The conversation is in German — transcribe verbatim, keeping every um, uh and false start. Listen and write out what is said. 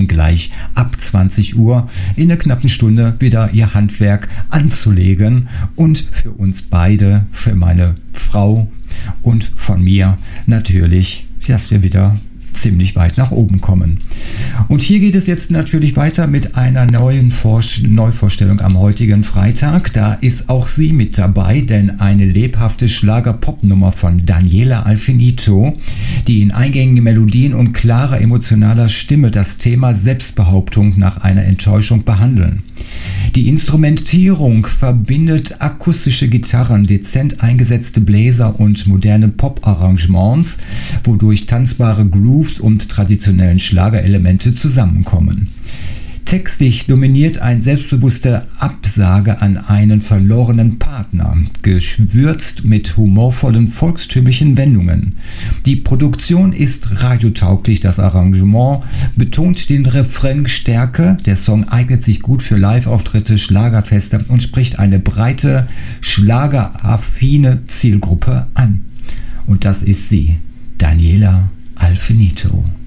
eben gleich ab zwanzig Uhr in einer knappen Stunde wieder ihr Handwerk anzulegen und für uns beide, für meine Frau und von mir natürlich, dass wir wieder ziemlich weit nach oben kommen. Und hier geht es jetzt natürlich weiter mit einer neuen Vor- Neuvorstellung am heutigen Freitag. Da ist auch sie mit dabei, denn eine lebhafte Schlager-Pop-Nummer von Daniela Alfinito, die in eingängigen Melodien und klarer emotionaler Stimme das Thema Selbstbehauptung nach einer Enttäuschung behandeln. Die Instrumentierung verbindet akustische Gitarren, dezent eingesetzte Bläser und moderne Pop-Arrangements, wodurch tanzbare Grooves und traditionellen Schlagerelemente zusammenkommen. Textlich dominiert ein selbstbewusste Absage an einen verlorenen Partner, gewürzt mit humorvollen volkstümlichen Wendungen. Die Produktion ist radiotauglich, das Arrangement betont den Refrain-Stärke, der Song eignet sich gut für Live-Auftritte, Schlagerfeste und spricht eine breite, schlageraffine Zielgruppe an. Und das ist sie, Daniela Alfinito.